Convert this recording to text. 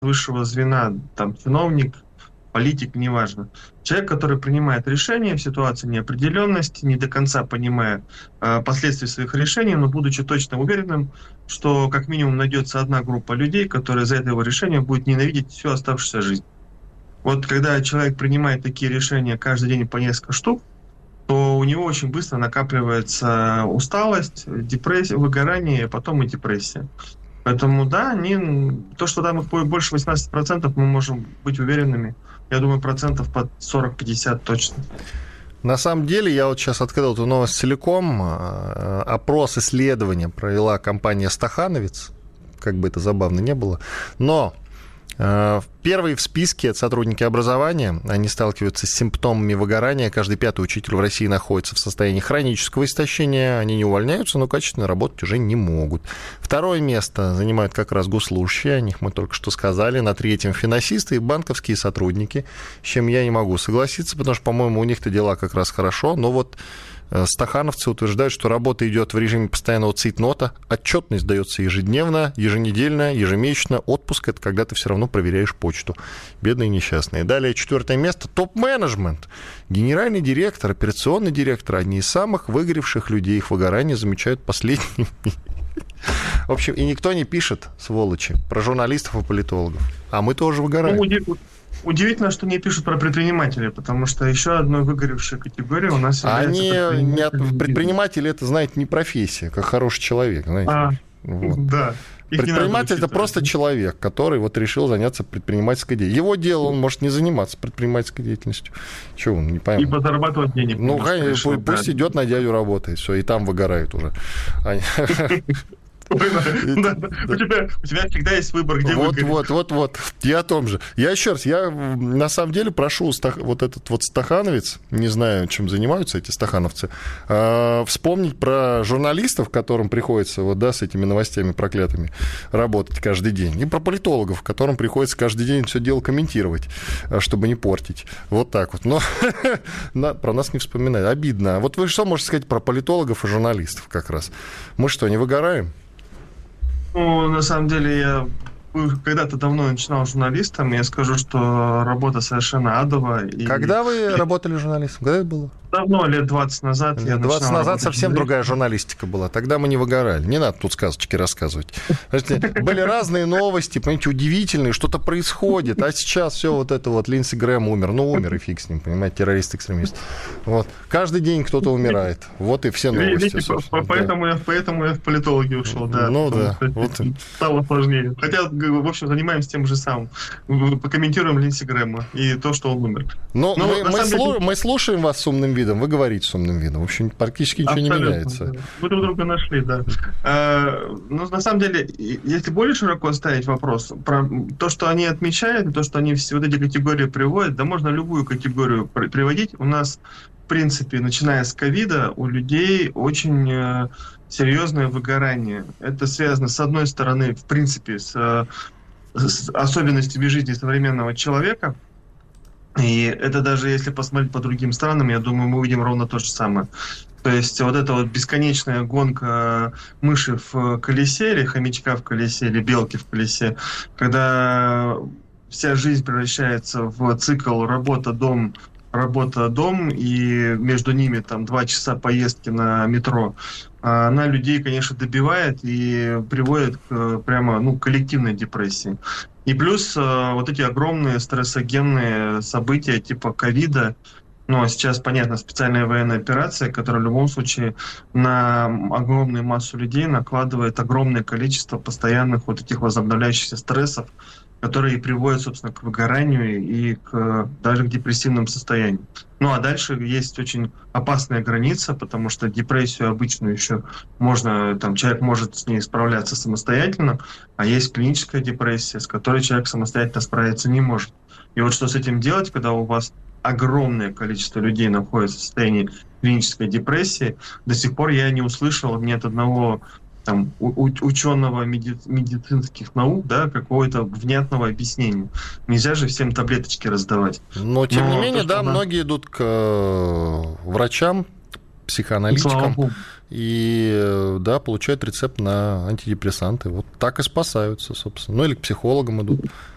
высшего звена, там, чиновник, политик, неважно. Человек, который принимает решения в ситуации неопределенности, не до конца понимая последствия своих решений, но будучи точно уверенным, что как минимум найдется одна группа людей, которая за это его решение будет ненавидеть всю оставшуюся жизнь. Вот когда человек принимает такие решения каждый день по несколько штук, то у него очень быстро накапливается усталость, депрессия, выгорание, а потом и депрессия. Поэтому, да, то, что там их будет больше 18%, мы можем быть уверенными. Я думаю, процентов под 40-50 точно. На самом деле, я вот сейчас открыл эту новость целиком. Опрос, исследование провела компания «Стахановец», как бы это забавно не было. Но первые в списке — это сотрудники образования. Они сталкиваются с симптомами выгорания. Каждый пятый учитель в России находится в состоянии хронического истощения. Они не увольняются, но качественно работать уже не могут. Второе место занимают как раз госслужащие. О них мы только что сказали. На третьем — финансисты и банковские сотрудники. С чем я не могу согласиться, потому что, по-моему, у них-то дела как раз хорошо. Но вот стахановцы утверждают, что работа идет в режиме постоянного цейтнота, отчетность дается ежедневно, еженедельно, ежемесячно, отпуск — это когда ты все равно проверяешь почту. Бедные несчастные. Далее, четвертое место — топ-менеджмент. Генеральный директор, операционный директор — одни из самых выгоревших людей. Их выгорание замечают последними. В общем, и никто не пишет, сволочи, про журналистов и политологов. А мы тоже выгораем. Удивительно, что не пишут про предпринимателей, потому что еще одной выгоревшей категорией у нас является предприниматели, это, знаете, не профессия, как хороший человек, знаете. Вот. Да. Предприниматель — это просто человек, который вот решил заняться предпринимательской деятельностью. Его дело, он может не заниматься предпринимательской деятельностью. Чего он, не пойму. Либо зарабатывать денег. Ну, пусть идет на дядю работает, все, и там выгорает уже. У тебя всегда есть выбор, где выгореть. Вот. Я о том же. Я еще раз, я на самом деле прошу вот этот вот стахановец, не знаю, чем занимаются эти стахановцы, вспомнить про журналистов, которым приходится вот, да, с этими новостями проклятыми работать каждый день, и про политологов, которым приходится каждый день все дело комментировать, чтобы не портить. Вот так вот. Но про нас не вспоминают. Обидно. Вот вы что можете сказать про политологов и журналистов как раз? Мы что, не выгораем? Ну, на самом деле, я когда-то давно начинал журналистом, я скажу, что работа совершенно адовая. Когда вы работали журналистом? Когда это было? Давно, лет 20 назад. 20 назад совсем другая журналистика была. Тогда мы не выгорали. Не надо тут сказочки рассказывать. Были разные новости, понимаете, удивительные, что-то происходит. А сейчас все вот это вот, Линдси Грэм умер. Ну, умер и фиг с ним, понимаете, террорист-экстремист. Вот. Каждый день кто-то умирает. Вот и все новости. Поэтому я в политологи ушел, да. Ну, да. Стало сложнее. Хотя, в общем, занимаемся тем же самым. Покомментируем Линдси Грэма и то, что он умер. Но мы слушаем вас с умным видом. Вы говорите с умным видом. В общем, практически ничего не меняется. Да. Вы друг друга нашли, да. Но на самом деле, если более широко ставить вопрос, про то, что они отмечают, то, что они все вот эти категории приводят, да можно любую категорию приводить. У нас, в принципе, начиная с ковида, у людей очень серьезное выгорание. Это связано, с одной стороны, в принципе, с особенностями жизни современного человека. И это даже если посмотреть по другим странам, я думаю, мы увидим ровно то же самое. То есть вот эта вот бесконечная гонка мыши в колесе, или хомячка в колесе, или белки в колесе, когда вся жизнь превращается в цикл работа-дом, и между ними там 2 часа поездки на метро, она людей, конечно, добивает и приводит к прямо коллективной депрессии. И плюс вот эти огромные стрессогенные события типа ковида, а сейчас, понятно, специальная военная операция, которая в любом случае на огромную массу людей накладывает огромное количество постоянных вот этих возобновляющихся стрессов, которые приводят, собственно, к выгоранию и даже к депрессивным состояниям. А дальше есть очень опасная граница, потому что депрессию обычную еще человек может с ней справляться самостоятельно, а есть клиническая депрессия, с которой человек самостоятельно справиться не может. И вот что с этим делать, когда у вас огромное количество людей находится в состоянии клинической депрессии, до сих пор я не услышал ни от одного ученого медицинских наук, да, какого-то внятного объяснения. Нельзя же всем таблеточки раздавать. Но тем не менее, многие идут к врачам, психоаналитикам и, получают рецепт на антидепрессанты. Вот так и спасаются, собственно. Или к психологам идут.